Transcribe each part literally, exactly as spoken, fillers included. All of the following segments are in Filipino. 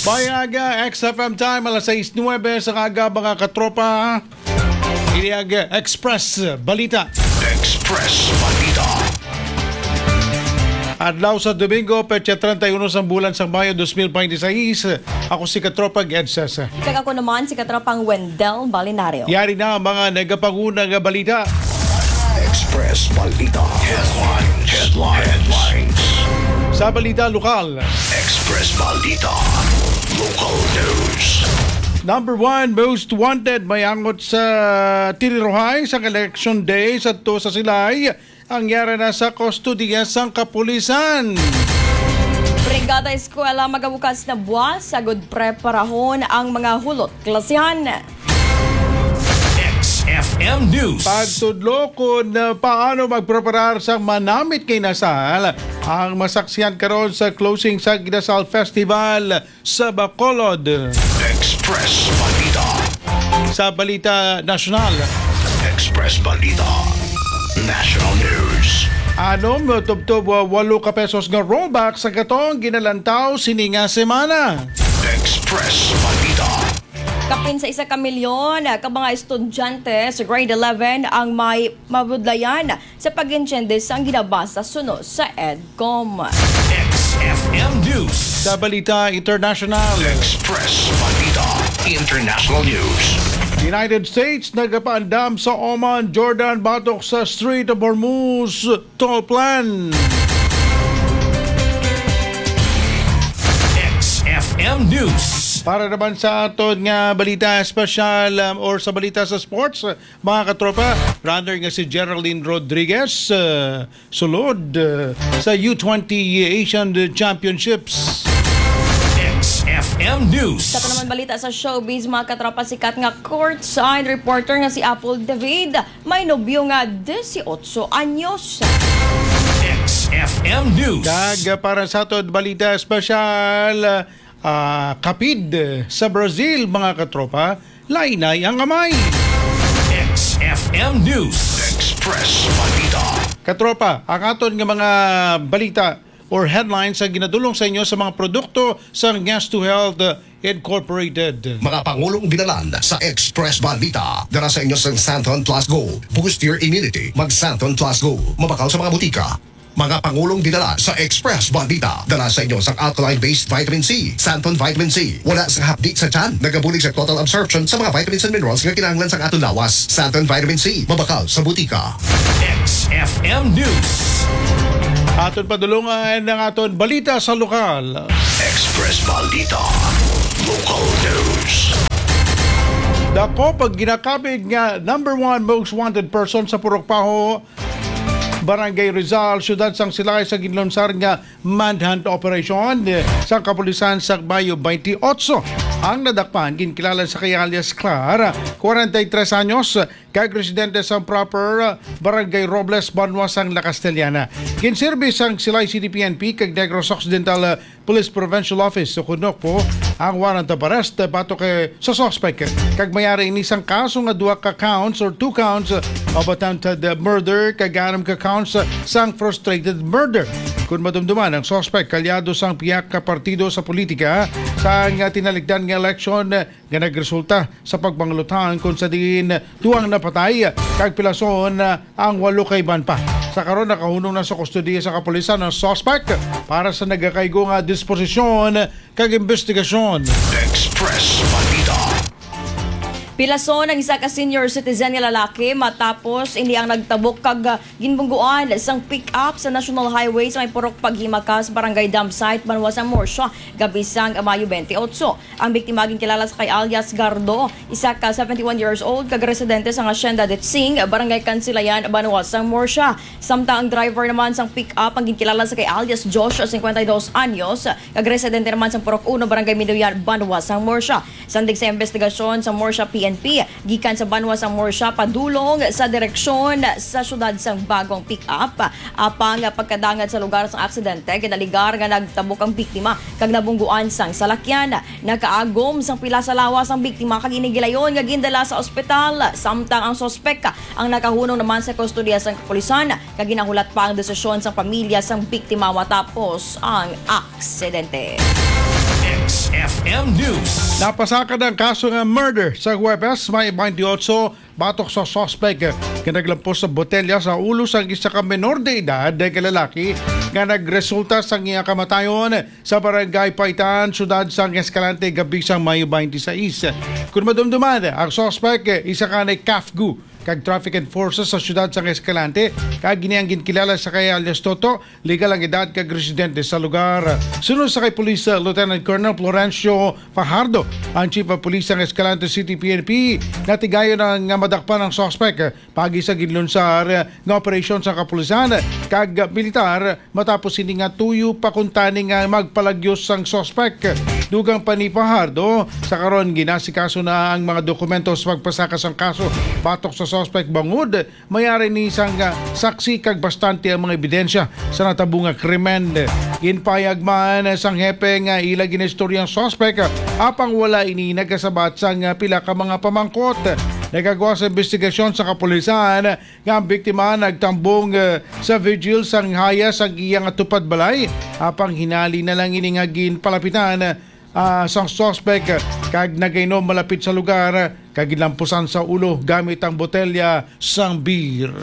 Bayaga, X F M time, alas sais nuwebe sa kaga mga katropa. Iliag Express Balita. Express Balita. Adlaw sa Domingo, petsa thirty-one sa bulan sa Mayo twenty twenty-six. Ako si Katropang Edses. Kag ako naman si Katropang Wendell Balinario. Yari na ang mga nagapangunang balita. Express Balita. Headlines. Headlines. Headlines. Sa balita lokal. Express Balita. Local news. Number one, most wanted may angot sa Tirirohay sa election day sa to sa Silay. Ang yara na sa kustodiya sang kapulisan. Brigada Eskwela magabukas na buwas, sagod preparahon ang mga hulot klasihan. X F M News. Pagtudlo kung uh, paano magpreparar sa manamit kay Nasal ang masaksihan karon sa closing sa Ginasal Festival sa Bacolod. Express Balita. Sa Balita Nasyonal. Express Balita. National News. Ano mo tubtob walo ka pesos nga rollback sa katong ginalantaw sini nga semana. Express Balita. Kapin sa isa ka milyon ka mga estudyante sa grade eleven ang may mabudlayan sa pag-insyende sa ginabasa suno sa EDCOM. X F M News. Sa Balita International. Express Balita. International News. United States nagapaandam sa Oman, Jordan batok sa Strait of Hormuz toll plan. X F M News. Para naman sa aton nga balita special um, or sa balita sa sports, uh, mga katropa, runner nga si Geraldine Rodriguez uh, sulod uh, sa U twenty Asian Championships. X F M News. Sa naman balita sa showbiz, mga katropa, sikat nga courtside reporter nga si Apple David may nobyo nga eighteen anyos. X F M News. Kag para sa aton balita special, uh, kapid sa Brazil, mga katropa, lainay ang kamay. X F M News. Express Balita. Katropa, ang aton nga mga balita or headlines sa ginadulong sa inyo sa mga produkto sa Gas to Health Incorporated. Mga Pangulong dinalan sa Express Balita. Dala sa inyo sa Santon Plus Gold. Boost your immunity. Mag Santon Plus Gold. Mabakaw sa mga butika. Mga Pangulong dinala sa Express Balita. Dala sa inyo sa alkaline-based vitamin C. Santon Vitamin C. Wala sa hapdi sa tiyan. Nagabulig sa total absorption sa mga vitamins and minerals nga kinahanglan sa aton lawas. Santon Vitamin C. Mabakaw sa butika. X F M News. Aton padulungan ng aton balita sa lokal. Express Balita. Local news. Dako pag ginakabig nga number one most wanted person sa Purokpaho, Barangay Rizal, syudad sang Silay sa ginlonsar nga manhunt operation sa kapulisan sa Bayo twenty-eight. Ang nadakpan ginkilala sa kay alias Clara, forty-three anyos, kag residente sa proper Barangay Robles, Banwasang La Castellana. Kinservice ang Silay C D P N P kag Negros Occidental Police Provincial Office so kunok po ang warrant of arrest bato kay sa suspect kag mayari ini isang kaso nga duha ka counts or two counts of attempted murder kag anim ka counts sang frustrated murder. Kung madumduman ang suspect kalyado sang piyak ka partido sa politika sa nga tinaligdan nga eleksyon nga nagresulta sa pagbanglutahan kung sa din duwang napatay kag pilason ang walo kay ban pa. Sa karon nakahunong na sa kustodiya sa kapulisan ng suspect para sa nagakaigo nga disposisyon kag investigasyon. Express Balita. Pilason ang isa ka senior citizen nga lalaki matapos hindi ang nagtabok kag uh, ginbungguan sang pick-up sa National Highway sa may purok paghimakas Barangay Dam Site, Banwasang Morsha, gabi sang Mayo twenty-eight. Ang biktima ginkilala sa kay alias Gardo, isa ka seventy-one years old kag residente sa Hacienda de Tsing, Barangay Kansilayan, Banwasang Morsha. Samtang ang driver naman sang pick-up ang ginkilala sa kay alias Josh, fifty-two anyos, kag residente naman sa purok one, Barangay Midoyan, Banwasang Morsha. Sandig sa investigasyon sa Morsha P N P, gikan sa Banwasang Morsha padulong sa direksyon sa syudad sang bagong pick-up. Apang pagkadangad sa lugar sang aksidente, kinaligar nga nagtabok ang biktima kag nabungguan sang salakyan. Nakaagom sang pila sa lawas ang biktima kag inigilayon nga gindala sa ospital. Samtang ang sospek ang nakahunong naman sa kustodiya sang kapulisan kag ginahulat pa ang desisyon sang pamilya sang biktima matapos ang aksidente. X F M News. Napasaka ng kaso ng murder sa Huwebes, may twenty-eight batok sa suspect kinaglampos sa botelya sa ulo sa isa ka menor de edad na kalalaki nga nagresulta sa iya kamatayon sa barangay Paitan, syudad sang Escalante, gabi sang Mayo twenty-six. Kung madumduman, ang suspect isa ka na Kafgu kag traffic enforcer sa syudad sang Escalante, kag giniyang ginkilala sa kay alias Toto, legal ang edad kag residente sa lugar. Sunod sa kay Police uh, Lieutenant Colonel Florencio Fajardo, ang Chief of Police ng Escalante City P N P, natigayon ang nga madakpan ng suspect pagi sa ginlunsar uh, nga operasyon sa kapulisan kag uh, militar matapos ini nga tuyo pakuntani nga magpalagyos sang suspect. Dugang pa ni Fajardo, sa karon ginasikaso na ang mga dokumento sa pagpasaka sang kaso batok sa suspect bangod mayari ni isang uh, saksi kag bastante ang mga ebidensya sa natabong nga krimen. Ginpayag man sang hepe nga ila ginestoryang suspect apang wala ini nagasabat sang uh, pila ka mga pamangkot. Nagagawa sa investigasyon sa kapulisan nga ang biktima nagtambong uh, sa vigil sang haya sa iyang tupad balay apang hinali na lang ini nga ginpalapitan uh, sang suspect kag nagainom malapit sa lugar kag ginlampusan sa ulo gamit ang botelya sang beer.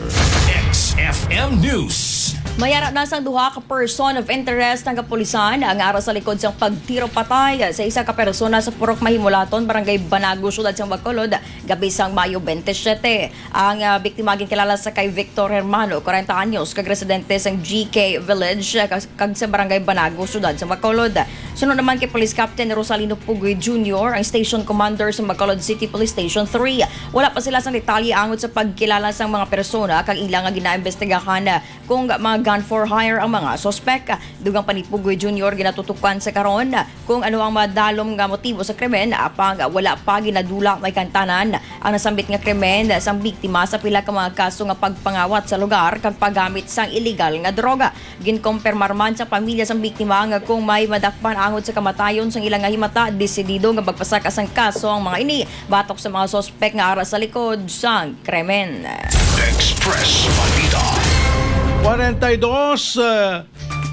X F M News. Mayara na sang duha ka person of interest ng kapulisan ang ara sa likod sang pagtiro patay sa isa ka persona sa Purok Mahimulaton, Barangay Banago, syudad sang Bacolod, gabi sang Mayo twenty-seven. Ang uh, biktima ginkilala sa kay Victor Hermano, forty anyos, kag residente sang G K Village kag sa Barangay Banago, syudad sang Bacolod. Sunod naman kay Police Captain Rosalino Pugoy Junior, ang Station Commander sa Bacolod City Police Station three. Wala pa sila sang detalye angot sa pagkilala sang mga persona kag ilang nga ginaimbestigahan kung mga gun for hire ang mga sospek. Dugang pa ni Pugoy Junior ginatutukan sa karon kung ano ang madalom nga motibo sa krimen apang wala pa ginadula may kantanan ang nasambit nga krimen sang biktima sa pila ka mga kaso nga pagpangawat sa lugar kag paggamit sang illegal nga droga. Ginkompirmar man sa pamilya sang biktima nga kung may madakpan angot sa kamatayon sang ilang nga himata, desidido nga magpasaka sang kaso ang mga ini batok sa mga sospek nga ara sa likod sang krimen. Express Balita. forty-two uh,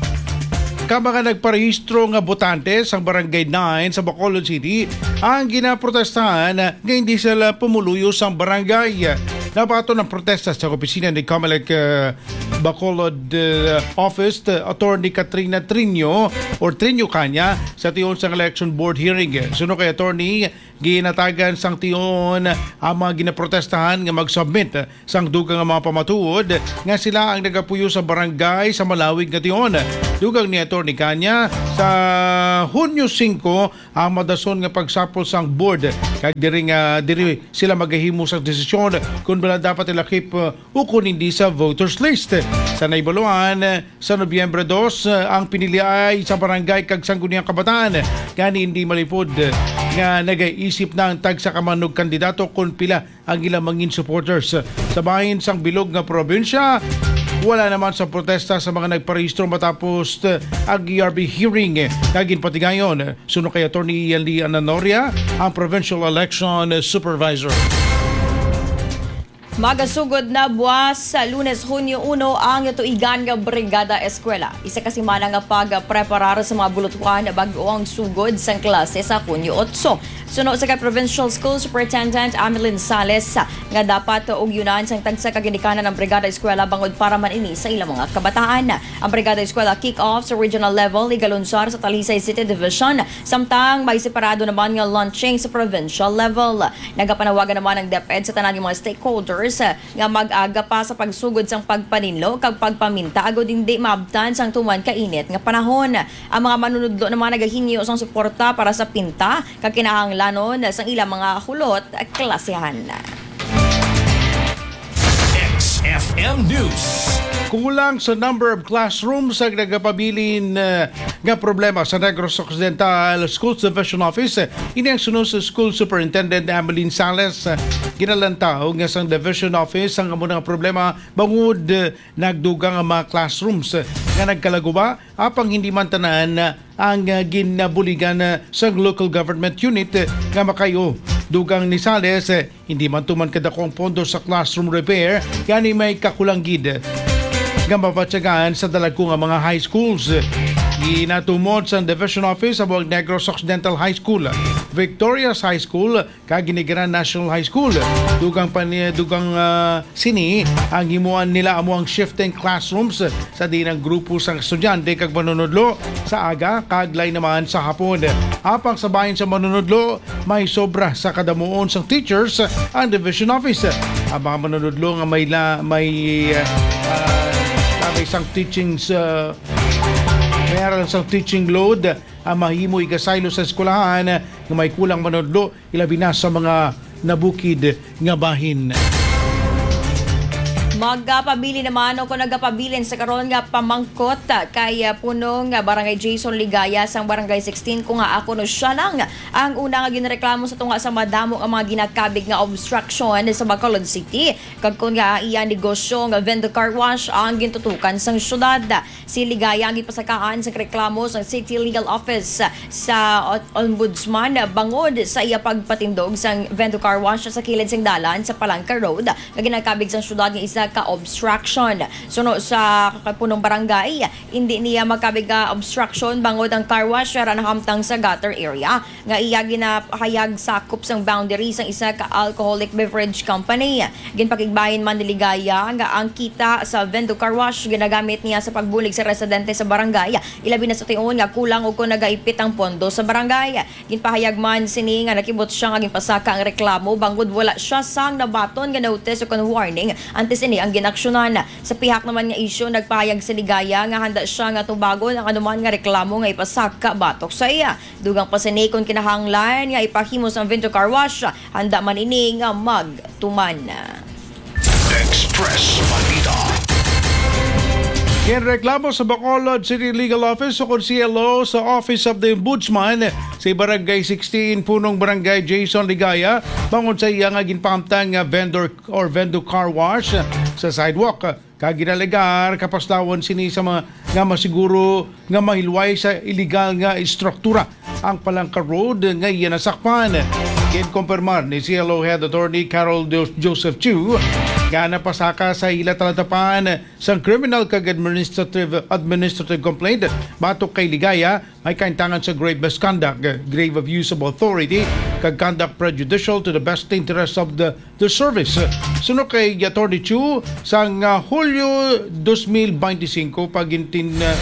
ka mga nagparehistro nga botante sa Barangay nine sa Bacolod City ang ginaprotestahan nga hindi sila pumuluyo sa barangay. Nabato ng protesta sa opisina ni Comelec uh, Bacolod uh, Office uh, Attorney Katrina Trinio or Trinio kanya sa tiyon sa election board hearing. Suno kay attorney ginatagan sang tiyon ang mga ginaprotestahan nga mag-submit sang dugang nga mga pamatuod nga sila ang nagapuyo sa barangay sa malawig nga tiyon. Dugang ni attorney kanya sa Hunyo five ang madason nga pagsapol sang board kag diri nga diri sila magahimo sa desisyon kung bala dapat ilakip uh, ukon hindi sa voters list. Sa naibaluan sa Nobyembre two ang pinili ay sa barangay kag sangguniang kabataan kani hindi malipod nga nagaisip na ang tag sa kamanog kandidato kung pila ang ilang mangin supporters. Sa bahin sang bilog nga probinsya, wala naman sa protesta sa mga nagparehistro matapos uh, ang E R B hearing. Kagin patigayon, suno kay Attorney Ian Lee Ananoria, ang Provincial Election Supervisor. Magasugod na buwas sa Lunes, Hunyo one ang tuigan nga Brigada Eskwela. Isa kasi mana nga pagpreparar sa mga bulutuan bago ang sugod sang klase sa Hunyo eight. Sunod sa kay Provincial School Superintendent Amelin Sales nga dapat ugyunan sang tagsa kaginikanan ng Brigada Eskwela bangod para man ini sa ilang mga kabataan. Ang Brigada Eskwela kick-off sa regional level igalunsar sa Talisay City Division samtang may separado naman nga launching sa provincial level. Nagapanawagan naman ang DepEd sa tanan ng mga stakeholders nga mag-aga pa sa pagsugod sang pagpaninlo kag pagpaminta agod hindi maabtan sang tuman kainit nga panahon. Ang mga manunudlo naman nagahinyo sang suporta para sa pinta kag kinahanglanon sang ilang mga hulot at klasehan. X F M News. Kulang sa number of classrooms ang nagapabilin uh, nga problema sa Negros Occidental Schools Division Office. Ini ang sunod sa School Superintendent Amelin Sales. Uh, ginalantaw nga sa Division Office ang amo nga problema bangod uh, nagdugang ang mga classrooms uh, nga nagkalaguba apang hindi man tanan uh, ang uh, ginabuligan uh, sa local government unit uh, nga makayo. Dugang ni Sales, uh, hindi man tuman kadakong pondo sa classroom repair kani may kakulanggid nga mapatsagaan sa dalagko nga mga high schools. Ginatumod sa Division Office sa Buwag Negros Occidental High School, Victorias High School, Kaginigaran National High School. Dugang pani, dugang uh, sini ang himuan nila amo ang shifting classrooms sa dinang grupo sa estudyante kag manunudlo sa aga kaglay naman sa hapon. Apang sa bahin sa manunudlo, may sobra sa kadamuon sa teachers ang Division Office. Ang mga manunudlo nga may la, may uh, uh, may isang teaching uh, meron sa teaching load ang mahimo igasaylo sa eskwelahan nga may kulang manudlo ilabi na sa mga nabukid nga bahin. Magpabili naman o kung nagpabilin sa karon nga pamangkot kay uh, punong uh, Barangay Jason Ligaya sang Barangay sixteen kung nga ako no siya lang ang una nga ginreklamo sa tunga sa madamo ang mga ginakabig nga obstruction sa Bacolod City. Kag kung nga iya negosyo nga vendor car wash ang gintutukan sang syudad. Si Ligaya ang gipasakaan sa reklamo sa City Legal Office sa Ombudsman bangod sa iya pagpatindog sang vendor car wash sa kilid sing dalan sa Palangka Road nga ginakabig sang syudad nga isa ka-obstruction. Suno sa kapunong barangay, hindi niya magkabig ka obstruction bangod ang car wash na nahamtang sa gutter area. Nga iya ginahayag sakop sang boundary sang isa ka-alcoholic beverage company. Ginpakigbahin man ni Ligaya nga ang kita sa vendor car wash ginagamit niya sa pagbulig sa residente sa barangay. Ilabi na sa tion nga kulang og kung nagaipit ang pondo sa barangay. Ginpahayag man sini nga nakibot siya nga ginpasaka ang reklamo bangod wala siya sang nabaton nga notice o kon warning antes ini ang ginaksyonan. Sa pihak naman nga isyu, nagpahayag si Ligaya nga handa siya nga tubagon ang anuman nga reklamo nga ipasaka batok sa iya. Dugang pasinikon kinahanglan nga ipahimos ang vendor car wash, handa man ini nga magtuman. Express Balita. Kinreklamo sa Bacolod City Legal Office o C L O sa Office of the Ombudsman sa Barangay sixteen punong Barangay Jason Ligaya bangod sa iya nga ginpahamtang nga vendor or vendor car wash sa sidewalk. Kaginalegar kapaslawon sini sa mga nga masiguro nga mahilway sa illegal nga istruktura ang Palangka Road nga iya nasakpan. Kinkumpirmar ni C L O Head Attorney Carol Joseph Chu nga napasaka sa ila talatapan sa criminal kag administrative administrative complaint batok kay Ligaya may kaintangan sa grave misconduct, grave abuse of authority kag conduct prejudicial to the best interest of the the service. Suno kay Attorney Chu sang uh, Hulyo twenty twenty-five pag gintin uh,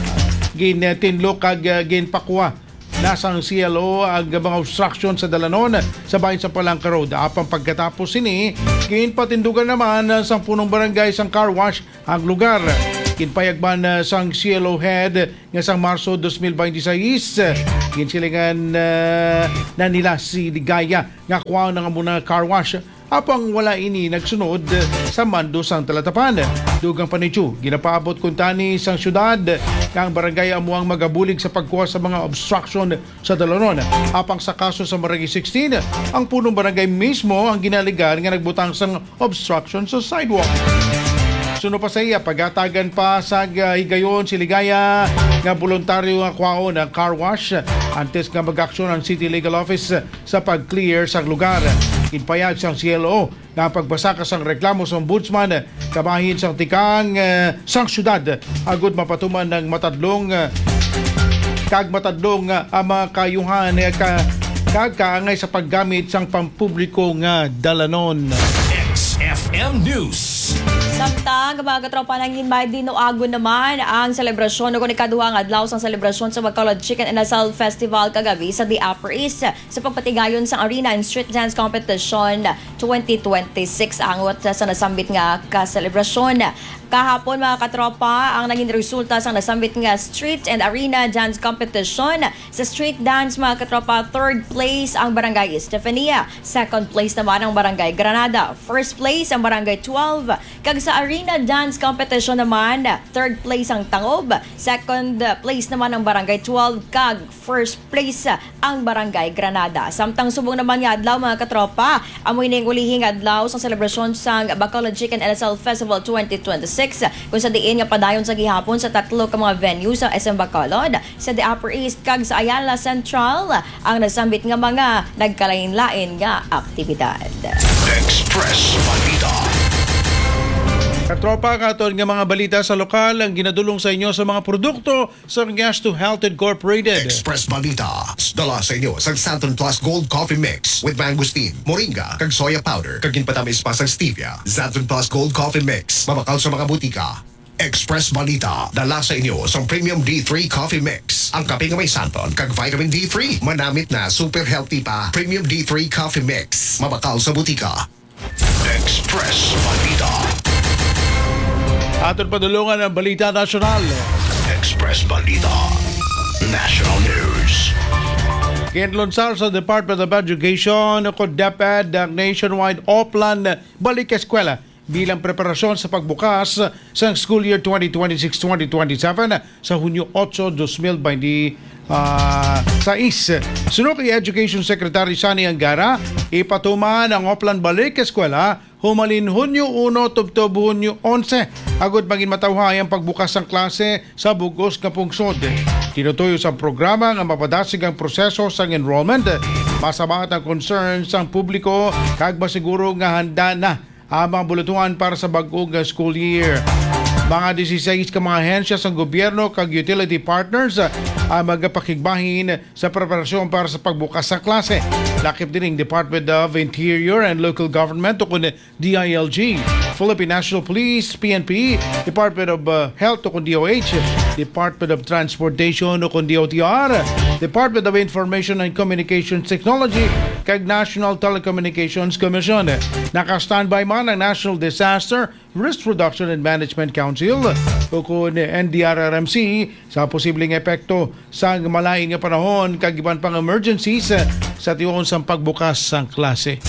gintinlo kag uh, ginpakwa nasang C L O ang mga obstruction sa dalanon sa bahin sa Palangka Road. Apang pagkatapos sini, kinpatindugan naman sa punong barangay sang car wash ang lugar. Kinpayagban sang C L O head nga sang Marso twenty twenty-six. Kinsilingan uh, na nila si Ligaya nga kuha nga muna car wash. Apang wala ini nagsunod sa mando sang talatapan. Dugang panichu, ginapaabot kuntani sang syudad kang barangay amuang magabulig sa pagkuha sa mga obstruction sa dalanon. Apang sa kaso sa Barangay sixteen, ang punong barangay mismo ang ginaligan nga nagbutang sang obstruction sa sidewalk. Suno pa sa iya, pagatagan pa sa uh, higayon si Ligaya nga voluntaryo nga kwaon ng car wash antes nga mag-aksyon ang City Legal Office sa pag-clear sa lugar. Inpayag sang C L O na pagbasaka sang reklamo sa ombudsman kabahin sang tikang uh, sang syudad agud mapatuman ng matadlong uh, kag matadlong uh, ang mga kayuhan uh, ka, kag kaangay sa paggamit sang pampubliko nga dalanon. X F M News. Samtang mga katropa ng hinbay din ago naman ang selebrasyon o kung ikaduhang adlaw sang selebrasyon sa Bacolod Chicken and Asal Festival kagabi sa The Upper East sa pagpatigayon sa Arena and Street Dance Competition twenty twenty-six angot sa nasambit nga ka-selebrasyon. Kahapon mga katropa, ang naging resulta sa nasambit nga Street and Arena Dance Competition. Sa Street Dance mga katropa, third place ang Barangay Estefania. Second place naman ang Barangay Granada. First place ang Barangay twelve. Kag sa Arena Dance Competition naman, third place ang Tangob. Second place naman ang Barangay twelve. Kag first place ang Barangay Granada. Samtang subong naman nga adlaw mga katropa, amoy ning ulihing adlaw sa selebrasyon sang Bacolod Chicken and Asal Festival twenty twenty-six. Kung sa diin nga padayon sa gihapon sa tatlo ka mga venue sa S M Bacolod, sa The Upper East kag sa Ayala Central ang nasambit nga mga nagkalain-lain nga aktibidad. Express Balita. Katropa, katon nga mga balita sa lokal ang ginadulong sa inyo sa mga produkto sa Gasto Health Incorporated. Express Balita. Dala sa inyo sa Santon Plus Gold Coffee Mix with mangosteen, moringa, kag soya powder, kag ginpatamis pa sa stevia. Santon Plus Gold Coffee Mix. Mabakal sa mga butika. Express Balita. Dala sa inyo sa Premium D three Coffee Mix. Ang kape nga may santon kag vitamin D three. Manamit na super healthy pa. Premium D three Coffee Mix. Mabakal sa butika. Express Balita. Aton padulungan ang balita nasyonal. Express Balita. National News. Kinlonsar sa Department of Education o DepEd ang nationwide Oplan Balik Eskwela bilang preparasyon sa pagbukas sa school year twenty twenty-six twenty twenty-seven sa Hunyo eight, twenty twenty-six. Sunod kay Education Secretary Sani Angara, ipatuman ang Oplan Balik Eskwela humalin Hunyo one tubtob Hunyo eleven. Agod maging matawhay ang pagbukas ng klase sa bugos nga pungsod. Tinutuyo sa programa nga mapadasig ang proseso sa enrollment. Masabat ang concerns ang publiko kag masiguro nga handa na ang mga bulatuhan para sa bag-ong school year. Mga sixteen ka mga ahensya sa gobyerno kag utility partners ang magapakigbahin sa preparasyon para sa pagbukas sa klase. Lakip din ang Department of Interior and Local Government o kun D I L G, Philippine National Police, P N P, Department of uh, Health o kun D O H, Department of Transportation o kun D O T R, Department of Information and Communications Technology, kag National Telecommunications Commission. Naka-standby man ang National Disaster Risk Reduction and Management Council o kun N D R R M C sa posibleng epekto sa malaing nga panahon kag iban pang emergencies sa tiyon sa pagbukas ng klase.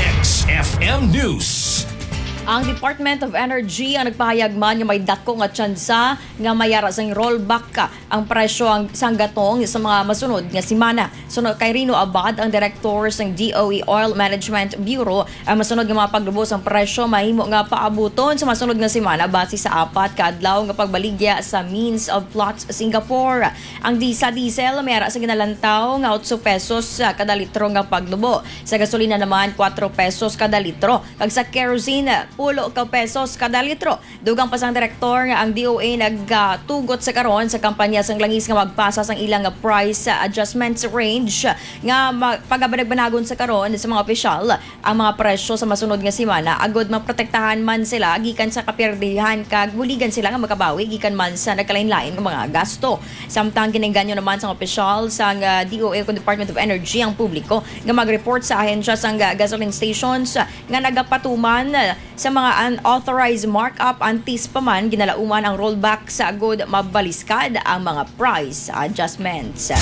X F M News. Ang Department of Energy ang nagpahayag man nga may dako nga tsansa nga mayara sang rollback ka ang presyo ang sang gatong sa mga masunod nga semana. Sunod kay Rino Abad, ang director sang D O E Oil Management Bureau, ang masunod nga mga paglubos ang presyo mahimo nga paabuton sa masunod nga semana base sa apat ka adlaw nga pagbaligya sa means of plots Singapore. Ang di sa diesel mayara sa ginalantaw nga eight pesos kada litro nga paglubo. Sa gasolina naman four pesos kada litro. Kag sa kerosene pulo ka pesos kada litro. Dugang pa sang direktor nga ang D O A nagtugot sa karon sa kampanya sang langis nga magpasa sang ilang nga price adjustments range nga pagabanag-banagon sa karon sa mga opisyal ang mga presyo sa masunod nga semana agod maprotektahan man sila gikan sa kapirdihan kag buligan sila nga makabawi gikan man sa nagkalain-lain nga mga gasto. Samtang ginengganyo naman sang opisyal sang uh, D O A ug Department of Energy ang publiko nga mag-report sa ahensya sang uh, gasoline stations uh, nga nagapatuman uh, sa mga unauthorized markup antis pa man ginalauman ang rollback sa agod mabaliskad ang mga price adjustments.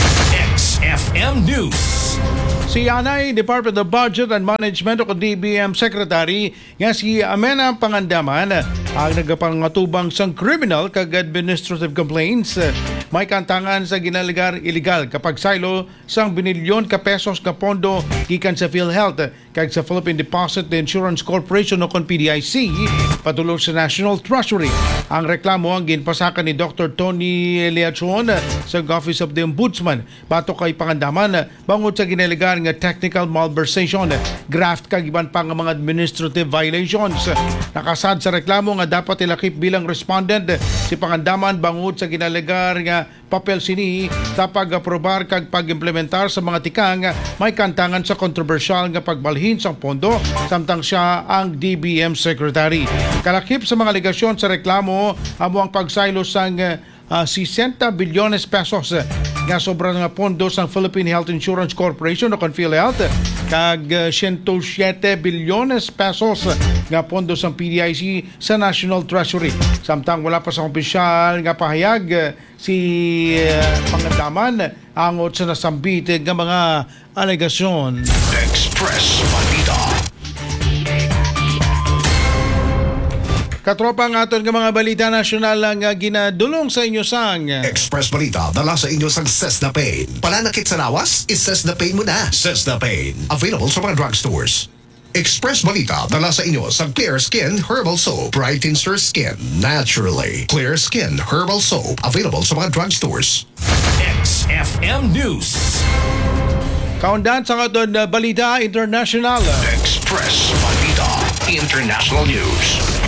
X F M News. Si Anay, Department of Budget and Management o D B M Secretary nga si Amena Pangandaman ang nagapangatubang sang criminal kag administrative complaints. May kantangan sa ginaligar illegal kapag silo sang binilyon ka pesos ka pondo gikan sa PhilHealth kag sa Philippine Deposit Insurance Corporation o kon P D I C padulong sa National Treasury. Ang reklamo ang ginpasakan ni Doctor Tony Eliachon sa Office of the Ombudsman batok kay Pangandaman bangod sa ginaligar nga technical malversation, graft kag iban pa nga mga administrative violations. Nakasad sa reklamo nga dapat ilakip bilang respondent si Pangandaman bangod sa ginaligar nga papel sini sa pag-aprobar kag pag-implementar sa mga tikang may kantangan sa kontrobersyal nga pagbalhin sa pondo samtang siya ang D B M Secretary. Kalakip sa mga alegasyon sa reklamo amo ang pagsaylo sang uh, sixty bilyones pesos nga sobrang nga pondo sa Philippine Health Insurance Corporation o kon PhilHealth kag uh, one hundred seven bilyones pesos nga pondo sa P D I C sa National Treasury. Samtang wala pa sa opisyal nga pahayag uh, si uh, Pangandaman angot sa nasambit nga mga alegasyon. Express Balita. Katropa ang aton nga mga balita nasyonal lang nga ginadulong sa inyo sang Express Balita, dala sa inyo sang Cesna Pain. Pananakit sa lawas? Is-Cesna Pain mo na. Cesna Pain. Available sa mga drugstores. Express Balita, dala sa inyo sa Clear Skin Herbal Soap. Brightens your skin naturally. Clear Skin Herbal Soap. Available sa mga drugstores. X F M News. kaundan sa aton uh, balita international. Express Balita. International News.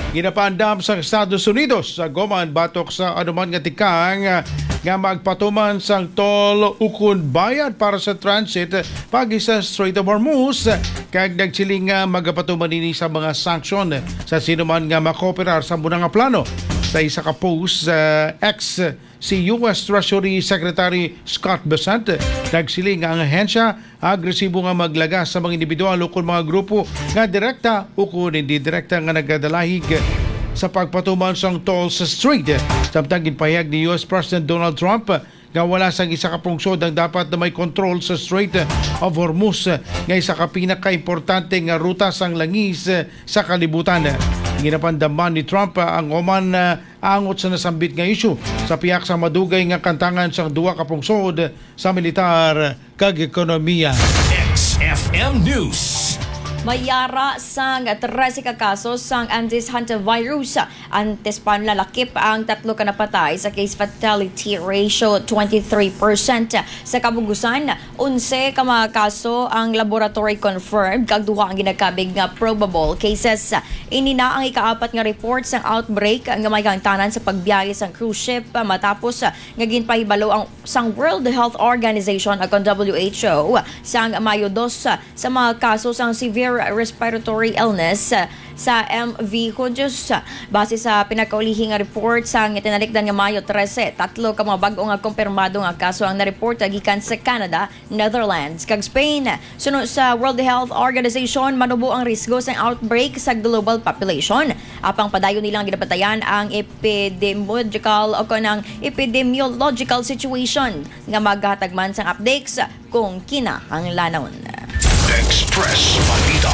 Ginapandam sa Estados Unidos sa Goman batok sa anuman nga tikang ah, nga magpatuman sang toll ukon bayad para sa transit pagi sa Strait of Hormuz kag nagsiling nga magapatuman ini sa mga sanksyon sa sinuman nga makooperar sa muna nga plano. Sa isa ka post sa X, si U S Treasury Secretary Scott Bessent nagsiling nga ang ahensya agresibo nga maglagas sa mga individual o mga grupo nga direkta o kung hindi direkta nga nagdalahig sa pagpatuman sang toll sa street. Samtang ginpahayag ni U S President Donald Trump nga wala sang isa ka pungsod ang dapat na may control sa Strait of Hormuz nga isa ka pinaka-importante nga ruta sang langis sa kalibutan. Ginapandaman ni Trump ang Oman uh, angot sa nasambit nga issue sa piyak sa madugay nga kantangan sa duwa ka pungsod sa militar kag ekonomiya. X F M News. Mayara sang trese ka kaso sang Andes hantavirus. Antes panlalakip ang tatlo ka napatay sa case fatality ratio twenty-three percent. Sa kabugusan, eleven ka mga kaso ang laboratory confirmed kag duha ang ginakabig nga probable cases. Ini na ang ikaapat nga report sang outbreak nga may kangtanan sa pagbiyahe sang cruise ship matapos nga ginpahibalo ang sang World Health Organization ag W H O sang Mayo two sa mga kaso sang severe respiratory illness sa M V Hujos. Base sa pinakaulihing nga report sa tinalikdan nga Mayo thirteen, tatlo ka mga bag-o nga kumpirmado nga kaso ang na-report gikan sa Canada, Netherlands kag Spain. Sunod sa World Health Organization, manubo ang risgo sa outbreak sa global population. Apang padayon nilang ginapatayan ang epidemiological o kanang epidemiological situation nga maghatag man sang updates kung kinahanglanon. Express Balita.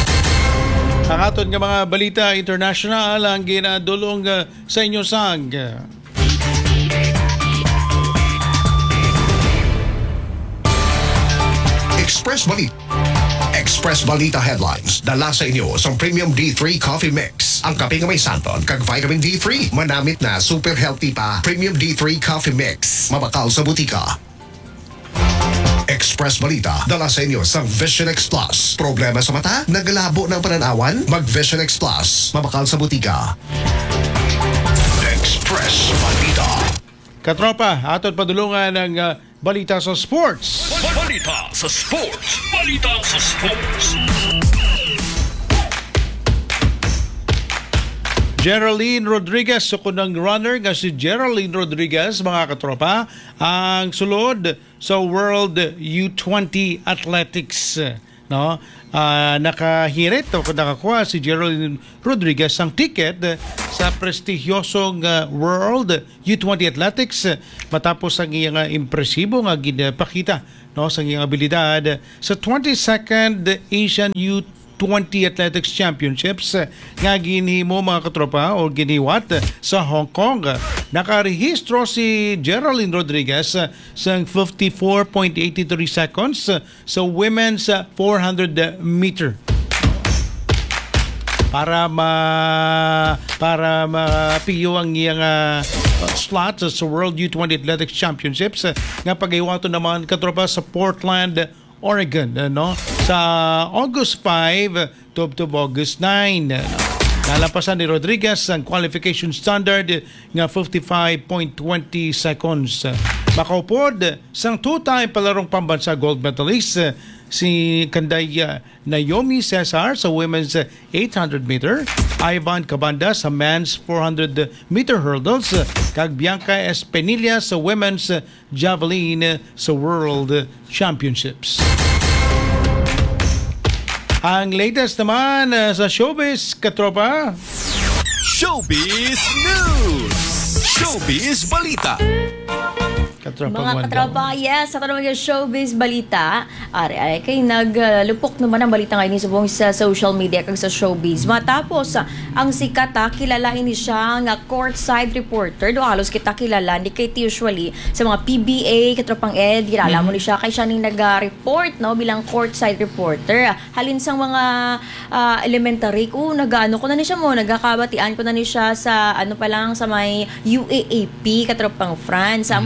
Ang aton nga mga balita international ang ginadulong uh, sa inyo sang. Express Balita. Express Balita headlines. Dala sa inyo sa Premium D three Coffee Mix. Ang kape nga may santon kag vitamin D three. Manamit na super healthy pa. Premium D three Coffee Mix. Mabakal sa butika. Express Balita, dala sa inyo sa Vision X Plus. Problema sa mata? Naglabo ng pananawan? Mag Vision X Plus. Mabakal sa butika. Express Balita. Katropa, aton padulungan ng uh, balita sa sports. Balita sa sports. Balita sa sports. Geraldine Rodriguez, sukunang runner nga si Geraldine Rodriguez, mga katropa, ang sulod sa World U twenty Athletics. No? Uh, nakahirit o nakakuha si Geraldine Rodriguez ang ticket sa prestigyosong uh, World U twenty Athletics matapos ang iyang uh, impresibo nga ginapakita, no, sa iyang abilidad sa twenty-second Asian U twenty Athletics Championships nga ginhimo, mga katropa, o giniwat sa Hong Kong. Nakarehistro si Geraldine Rodriguez sa fifty-four point eight three seconds sa women's four hundred meter. Para ma para mapiyo ang iyang uh, slot sa World U twenty Athletics Championships nga pag-iwato naman, katropa, sa Portland, Oregon, no? Sa August five to, to August nine. Nalampasan ni Rodriguez ang qualification standard nga fifty-five point two zero seconds. Makaupod sang two-time palarong pambansa gold medalist si Kanday Naomi Cesar sa women's eight hundred meter, Ivan Cabanda sa men's four hundred meter hurdles, kag Bianca Espinilla sa women's javelin sa World Championships. Ang latest naman uh, sa showbiz, katropa. Showbiz News. Showbiz Balita. Katropa Mga Wanda. katropa, yes, sa tanong yung showbiz balita. Ari, ay, kay naglupok naman ang balita ngayon sa buong sa social media kag sa showbiz. Matapos, ah, ang sikat, ah, kilalain ni siya nga courtside reporter. Do halos kita kilala, ni kay usually sa mga P B A, katropang Ed, kilala mo ni siya. Kay siya ning nag-report, no, bilang courtside reporter. Halin sang mga ah, elementary ko, nag-ano ko na ni siya mo, nagkakabatian ko na ni siya sa, ano pa lang, sa may U A A P, katropang France. Amoy ni siya si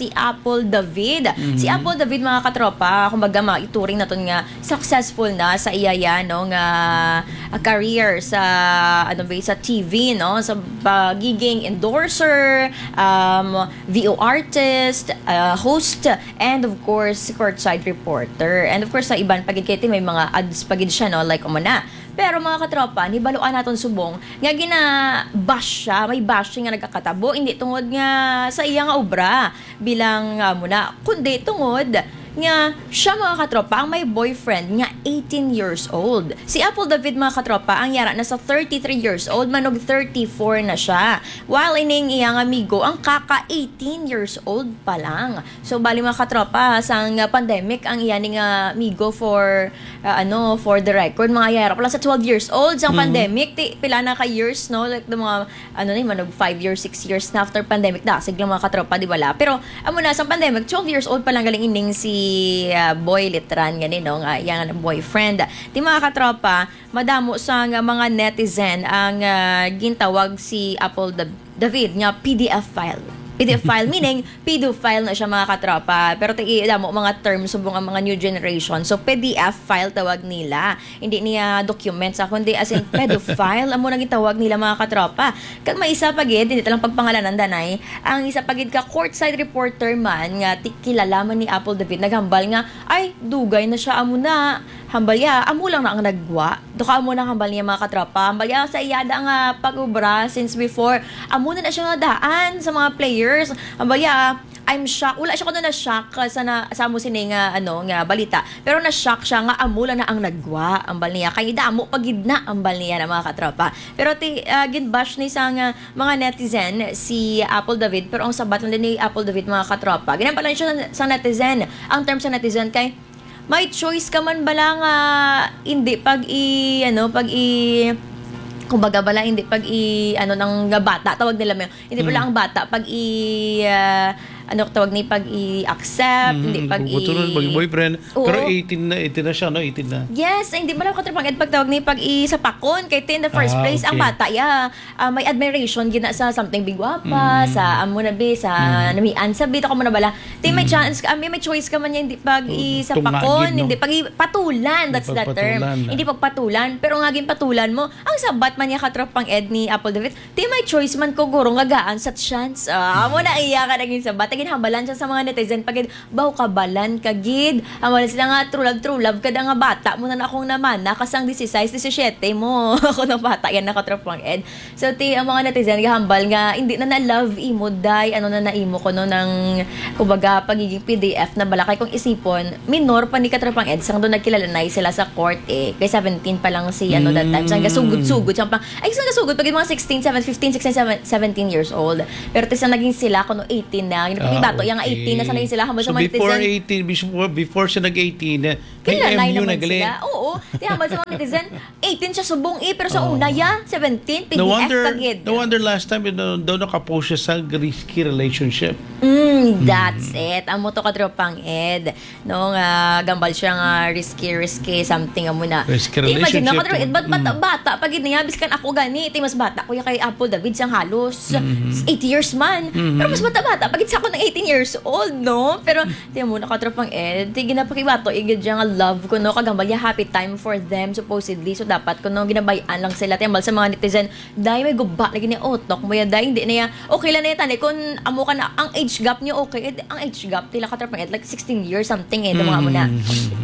si Apple David. Si Apple David, mga katropa, kumbaga maituring na to nga successful na sa iyaya no nga uh, career sa ano ba sa T V no, sa pagiging endorser, um, V O artist, uh, host, and of course courtside reporter. And of course sa iban pagid kay may mga ads pagid siya no, like umana. Pero mga katropa, nibaluan naton subong nga gina-bash siya, may bashing nga nagkakatabo, hindi tungod nga sa iya nga obra bilang uh, muna, kundi tungod nga siya, mga katropa, ang may boyfriend nga eighteen years old. Si Apple David, mga katropa, ang yara na sa thirty-three years old, manog thirty-four na siya. While ining iyang amigo, ang kaka eighteen years old pa lang. So bali, mga katropa, sang pandemic ang iyaning amigo for uh, ano, for the record, mga yara pala sa twelve years old sang mm-hmm. pandemic, ti, pila na ka years no, like the mga ano ni manog five years, six years na after pandemic da siglang mga katropa, di wala. Pero amo na sang pandemic, twelve years old pa lang galing ining si uh, boy litran ganin no nga yang boyfriend. Di mga katropa, madamo sa nga mga netizen ang uh, gintawag si Apple David nga P D F file. P D F file, meaning pedophile na siya, mga katropa. Pero tigida mo mga terms subong ang mga new generation. So P D F file tawag nila. Hindi niya documents, kundi as in pedophile amo nang tawag nila, mga katropa. Kag may isa pagid, hindi talang pagpangalanan danay, ang isa pagid ka courtside reporter man nga kilala man ni Apple David naghambal nga ay dugay na siya amo na. Hambal ya, amo lang na ang nagwa. Duka amo na hambal niya, mga katropa. Hambal ya sa iyada nga pag-ubra since before. Amo na na siya nga daan sa mga players. Hambal ya, I'm shocked. Wala siya ko na na-shock sa, na, sa mo sini nga, ano, nga balita. Pero na-shock siya nga amo lang na ang nagwa. Ambal niya. Kaya damo pagid na ambal niya na, mga katropa. Pero ti, uh, ginbash ni sa nga mga netizen si Apple David. Pero ang sabat lang din ni Apple David, mga katropa. Ginampalan siya sa, sa netizen. Ang term sa netizen kay may choice ka man bala nga hindi pag i ano pag i kumbaga bala hindi pag i ano ng bata tawag nila mo hindi pala mm. ang bata pag i uh, ano tawag ni pag i-accept, mm, hindi pag i... Pag boyfriend. Oo. Pero eighteen na, eighteen na siya, no? eighteen na. Yes, hindi mo lang katrapang pag tawag ni pag i-sapakon. Kaya in the first ah, place, okay. Ang bata, yeah, uh, may admiration gina sa something big wapa, mm. sa amo na be, sa mm. namian, sa bito ko mo na bala. Di may mm. chance, uh, may, may choice ka man yan, hindi pag i-sapakon, no? Hindi pag i-patulan, that's the term. Na. Hindi pag patulan, pero nga patulan mo, ang sabat man niya katrapang Ed ni Apple David, di may choice man ko gurong gagaan sa chance. Ah, amo na iya ka naging sabat. Ginhambalan siya sa mga netizen pagid baw kabalan kagid amalan sila nga true love true love kada nga bata mo na akong naman nakasang sixteen, seventeen mo ako na bata yan nakatropang Ed. So ti ang mga netizen gahambal nga hindi na na love imo day ano na naimo ko no ng kumbaga pagiging P D F na balakay kung isipon minor pa ni katropang Ed sang doon nagkilalanay sila sa court eh kay seventeen pa lang si ano that time sang gasugod-sugod sang pa ay sang gasugod pagid mga sixteen, seventeen, fifteen, sixteen, seventeen years old pero ti sang naging sila kuno eighteen na yung bato, yung eighteen na sanay sila hambal so sa mga before netizen. eighteen, before, before siya nag-eighteen, may kilalay M U naman na gali. sila. Oo. Di hambal sa mga netizen, eighteen siya subong eh, pero sa oh. una ya, seventeen, P D F no wonder, kagid. No wonder last time, daw nakapost siya sa risky relationship. Mm, that's mm. it. Ang moto kadropang Ed. No, nga, gambal siya nga risky, risky, something amo na. Risky relationship. Imagine, no, kadropang Ed, ba't bata, bata, pagid niya, biskan ako gani, iti mas bata, kuya kay Apple David, siyang halos, mm-hmm. eight years man. Mm-hmm. Pero mas bata-bata, pagid sa ako ng eighteen years old, no? Pero, tiyan mo, nakatropang Ed, tigin na pakibato, igid siya nga love ko, no? Kagambal niya, happy time for them, supposedly. So, dapat ko, no, ginabayaan lang sila. Tiyan sa mga netizen, dahil may guba, lagi niya, otok mo yan, dahil hindi niya, okay lang na yan, tani, kung amo ka na, ang age gap niyo, okay, eh, ang age gap, tila katropang Ed, like sixteen years, something, eh, mga mo na.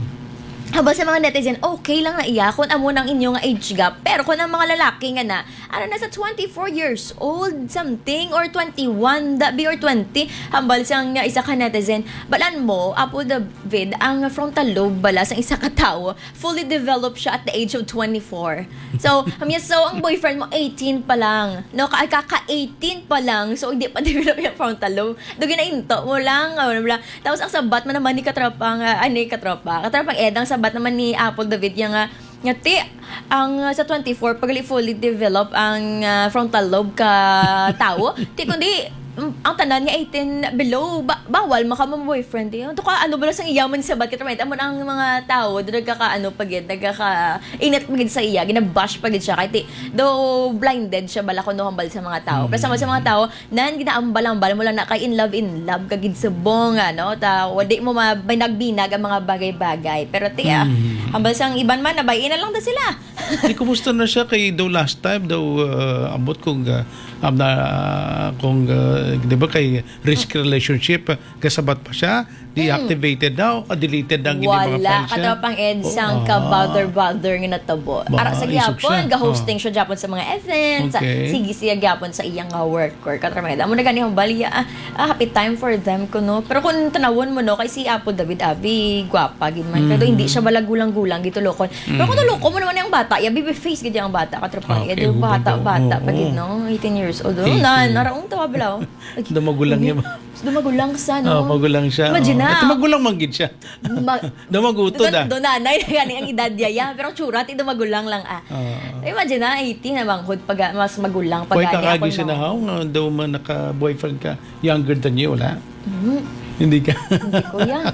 Habang sa mga netizen, okay lang na iya kung amo ng inyong age gap. Pero kung ang mga lalaki nga na, ano na sa twenty-four years old, something, or twenty-one, dabi or twenty, hambal siyang isa ka netizen, balan mo, Apple David, ang frontal lobe bala sa isa ka tao, fully developed siya at the age of twenty-four. So, hamya, so ang boyfriend mo, eighteen pa lang. No, kaka-eighteen pa lang, so hindi pa develop yung frontal lobe. Doon ginainto mo lang, ano lang. Tapos ang sabat mo naman ni katropang, uh, ano yung katropa? Katropang Ed, ang sabat bat naman ni Apple David yung nga nga ti ang uh, sa twenty-four pag fully develop ang uh, frontal lobe ka tao ti kundi mm, ang tanan nga eighteen below, ba- bawal maka mo boyfriend. Eh. Ito ka, ano ba lang sa iyaman sa bat katramet? Amo ang mga tao, doon nagkaka, ano, pagid, nagkaka, init pagid sa iya, ginabash pagid siya. Kahit, eh, though blinded siya bala kung hambal sa mga tao. Pero sa mga tao, nan ginaambal-ambal mo lang na kay in love, in love, kagid sa bong, ano, ta, wadi mo mabinag-binag ang mga bagay-bagay. Pero, tiya, Mm. hambal sang iban man, nabayin na lang da sila. Di kumusta na siya kay daw last time daw uh, abot kung uh, um, na uh, kung uh, di ba kay risk relationship uh, kasabat pa siya deactivated daw uh, deleted ang hindi mga Wala. files niya. Katapang Oh, Edsang ka ah. bother-bother nga natabo. Ba, Ara sa isog gyapon, siya. ga-hosting siya gyapon sa mga events. Okay. Sige siya gyapon sa iyang nga worker. Katramed. Amo na gani ang baliya. Ah, ah, happy time for them ko no. Pero kung tanawon mo no kay si Apo David Abi, gwapa gid man. Pero hindi siya balagulang-gulang gito lokon. Pero kung tuloko mo naman yung bata, ya baby face gid yung bata katrapan. Okay, Okay, yung bata hubad, bata oo. pa gid no, eighteen years old. Oh, eighteen. nan, naraong tawa balaw. Dumagulang niya. Dumagulang sa no. Oh, magulang siya. Imagine Oh. na. Ito magulang manggid siya. Ma- Dumagutod ah. Do nanay na gani ang edad niya ya, pero tsura ti magulang lang ah. Ah. Imagine na eighteen na manghod pag mas magulang pag Pwede gani ka ako kagi no. sinahaw nga daw man naka-boyfriend ka younger than you, wala? Mhm. Hindi ka. Hindi ko yan.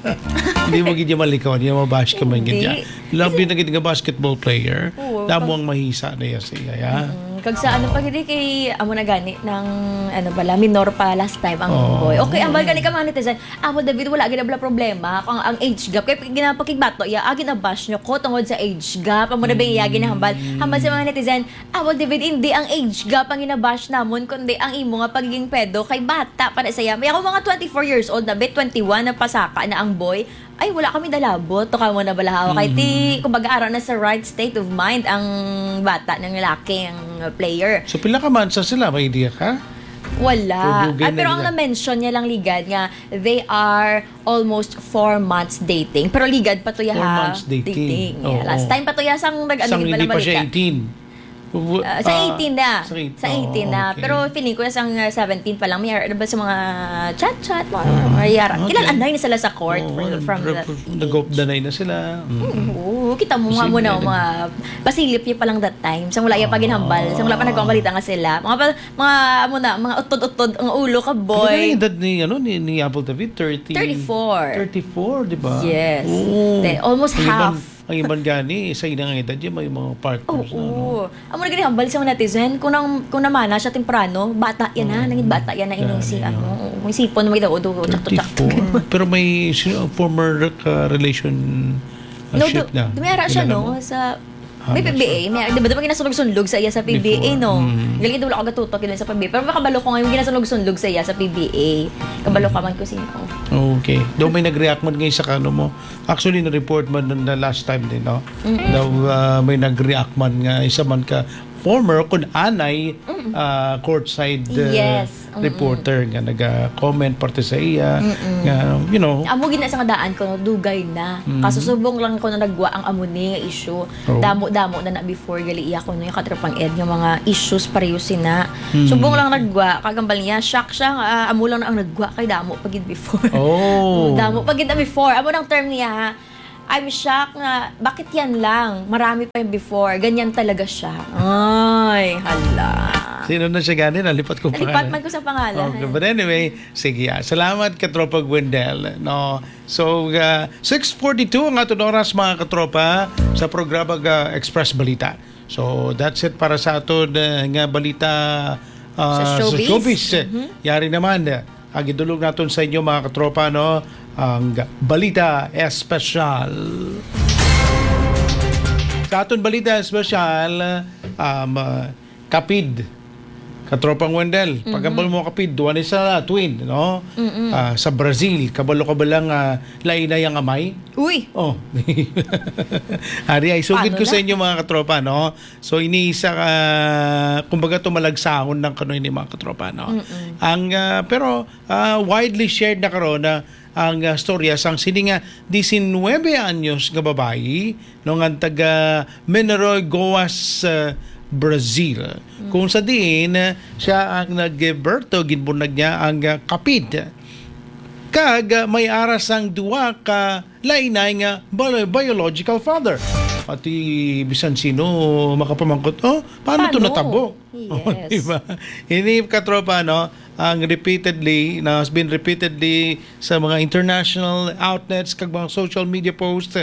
Hindi mo gid malikaw, hindi mo bash ka man gid. Hindi. Love yun na gid nga basketball player. Oo, Damo ang mahisa na yan siya. Ya. Mm, kag sa ano pag hindi kay amo na gani ng ano bala minor pa last time ang Oo. boy. Okay, ambal gani ka man netizen. Amo David wala gid bala problema kung ang age gap kay ginapakigbato ya agi na bash nyo ko tungod sa age gap. Amo na ba iya ginahambal. Hambal sa mga netizen, amo David hindi ang age gap ang ginabash namon kundi ang imo nga pagiging pedo kay bata para sa iya. May ako mga twenty-four years old na bet twenty-one na pasaka na ang boy. Ay, wala kami dalabot. To ka mo na balahaw. Kaya ti, kumbaga araw na sa right state of mind ang bata ng lalaki, ang player. So pila ka man sa sila, may idea ka? Wala. Tudugan Ay, na pero ang nila. na-mention niya lang ligad nga, they are almost four months dating. Pero ligad pa to ya Four ha. months dating. Yeah. Oo. Last time pa to ya sang nag ano Isang di hindi pala pa siya balita. eighteen. Ah, sa eighteen na. Sa eighteen, Sa eighteen oh, na. okay. Pero feeling ko sang uh, seventeen pa lang. May ano ba sa mga chat-chat, mga mga yara. okay. Kilalanay na sila sa court Oo, from, from the nag-op danay na sila. Mm. Oo, kita mo nga Posible muna rin. mga pasilip niya pa lang that time. Sang wala ya pa ginhambal. Sang wala pa nagkamalita nga sila. Mga pa- mga amo na, mga utod-utod ang ulo ka Ano yung boy. edad ni, ano, ni, ni Apple David? thirty thirty-four. thirty-four, di ba? Yes. Oo. Te, almost Ang iban- half. Ang iban gani, isa inang edad yun, may mga Oo. partners na. No? Amo na ginhambal sa mga netizen. Kung nang kung namana siya temprano, bata yan na, nangin bata yan na ining si Gani, ano, may sipon mo daw do chak chak. thirty-four. Pero may sino- former uh, relation uh, No, ship do, na. dumiyara siya Kilala no mo? sa Ah, may not P B A, may di ba diba ginasunog-sunlog sa iya sa P B Before, A no. mm. Galing daw wala ako gatutok yun sa P B A. Pero makabalo ko ngayon ginasunog-sunlog sa iya sa P B A. Kabalo ka man ko sino. Okay. Daw may nag-react man ngayon sa kano mo. Actually, na-report man nun na last time din, no? Daw uh, may nag-react man nga, isa man ka former kun anay uh, courtside uh, Yes. Mm-mm. reporter nga nag-comment parte sa iya nga, you know, Amo gina sa nga daan ko no, dugay na. Kaso subong lang ko na nagwa ang amo ni nga issue. Oh. Damo-damo na na before gali iya ko no yung katrapang ed yung mga issues pareho sina. Subong lang nagwa kagambal niya shock siya nga ah, amo lang na ang nagwa kay damo pagid before. oh. Damo pagid na before. Amo nang term niya ha. I'm shocked nga, bakit yan lang? Marami pa yung before. Ganyan talaga siya. Ay, hala. Sino na siya gani? Nalipat ko Nalipat pangalan. man ko sa pangalan. Okay, but anyway, sige. ah. Salamat katropa Gwendel. No. So, uh, six forty-two ang aton oras mga katropa sa programa uh, Express Balita. So, that's it para sa aton uh, nga balita uh, Sa showbiz. showbiz. Yari naman, uh, ang idulog natin sa inyo mga katropa, no? Ang Balita Espesyal. Sa aton Balita Espesyal, um, uh, Kapid. Katropang Wendel, Mm-hmm. pagkabal mo kapid, duwan isa twin, no? Ah, sa Brazil, kabalo ka ba lang uh, lainay ang amay? Uy, Oh. Ari ay sugid ko Paano sa na? inyo mga katropa, no? So iniisa ka kumbaga tumalagsahon ng kanoy ni mga katropa, no? Ang ah, pero ah, widely shared na karon na ang uh, storya sang sininga nineteen anyos nga babae no nga taga Menoroy, Goas, uh, Brazil. Kung sa diin uh, siya ang nag-berto ginbunag niya ang uh, kapid. Kag uh, may aras ang duwa ka lainay nga bio- biological father. pati bisan sino makapamangkot, oh, paano, ito Paano? natabo? Yes. Oh, diba? Ini katropa, no, ang repeatedly, na has been repeatedly sa mga international outlets, kag mga social media posts,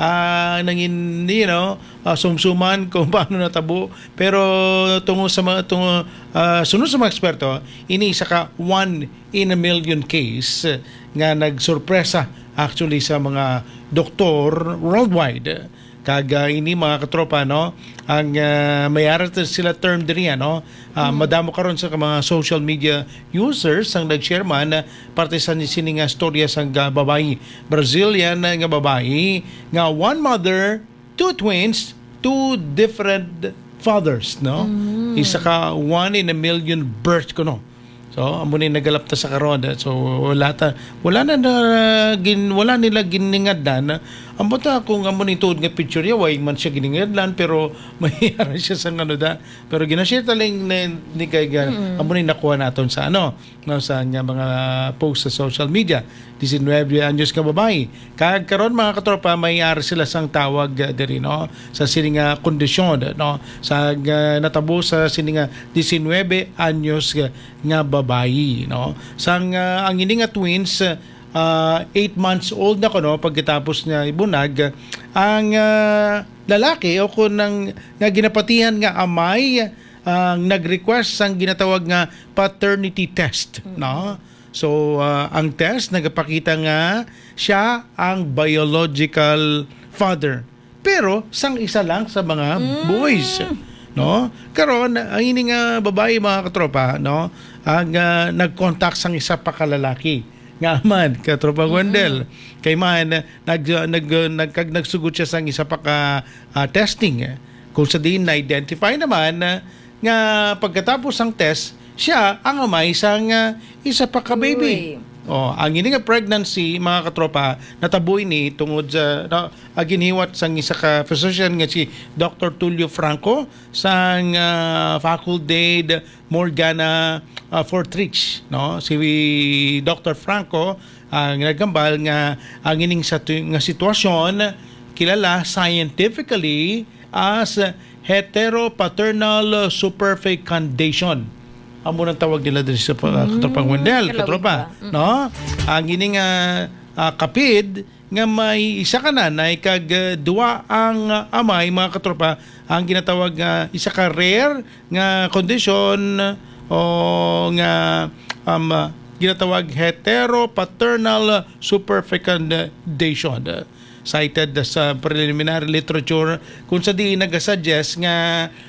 ah nangin, you know, ah, sumsuman kung paano natabo. Pero tungo sa mga, tungo, ah, sunod sa mga eksperto, ini isa ka one in a million case nga nagsurpresa actually sa mga doktor worldwide. Kaga ini mga katropa, no, ang uh, may araw sila term diri, no, uh, madamo karon sa mga social media users ang nag-share man uh, parte sa sini nga storya sang uh, babae Brazilian uh, nga babae nga one mother, two twins, two different fathers, no. Isa ka one in a million birth ko, no. So amo ni nagalap ta sa karon. So wala ta wala na, na gin, wala nila giningadlan. Amo ta kung amo ni tuod nga picture ya way man siya giningadlan, pero mayara siya sa ano da. Pero ginashare ta lang ni, ni kay mm. amo ni nakuha naton sa ano, no, sa nga mga post sa social media. nineteen anyos ka babae. Kag karon mga katropa, may ari sila sang tawag uh, diri, no, sa sini nga kondisyon, no, sa uh, natabo sa sini nga nineteen anyos uh, nga babae, no. Sang uh, ang ini nga twins uh, eight months old na ko, no, pagkatapos niya ibunag ang uh, lalaki o kun nang nga ginapatihan nga amay ang uh, nag-request sang ginatawag nga paternity test, mm-hmm. no. So uh, ang test nagapakita nga siya ang biological father, pero sang isa lang sa mga mm. boys, no. Karon ang ini nga babae mga katropa, no, ang uh, nag-contact sang isa pa ka lalaki nga man katropa Gwendel, mm-hmm. kay man nag nag nagkag nagsugot siya sang isa pa ka uh, testing, eh. Kung sa din na-identify naman uh, nga pagkatapos ang test siya ang amay sang uh, isa pa ka baby. Uy. Oh, ang ini nga pregnancy mga katropa natabo ini tungod sa no, giniwat sang isa ka physician nga si Doctor Tulio Franco sang uh, Facultad Morgana uh, Fortrich, no. Si Doctor Franco ang uh, nagambal nga ang ining sa nga sitwasyon kilala scientifically as heteropaternal superfecundation. Amo nang tawag nila din sa uh, katropang Wendel, katropa, mm. no? Ang ining uh, uh, kapid nga may isa ka nanay kag uh, duwa ang uh, amay mga katropa, ang ginatawag nga uh, isa ka rare nga condition o nga um, uh, ginatawag heteropaternal superfecundation. Uh, cited sa preliminary literature kung sa di nag-suggest nga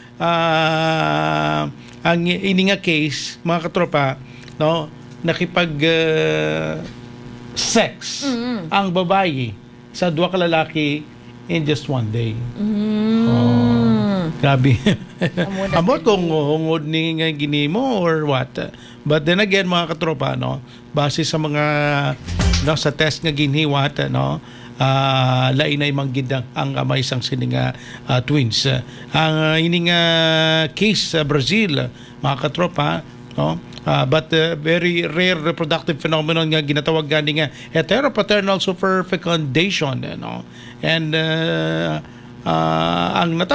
uh, ang ini nga case mga katropa, no, nakipag uh, sex mm-hmm. ang babae sa duwa ka lalaki in just one day. Mm-hmm. Oh, grabe. Amot kung hungod ni nga ginimo or what. But then again mga katropa, no, base sa mga no, sa test nga ginhiwat, no, Uh, lain ay manggid ang amay sang sininga uh, twins. Uh, ang uh, ining uh, case sa uh, Brazil, mga katropa, no? Uh, but uh, very rare reproductive phenomenon nga ginatawag gani nga heteropaternal superfecundation, no? And uh, uh, ang nata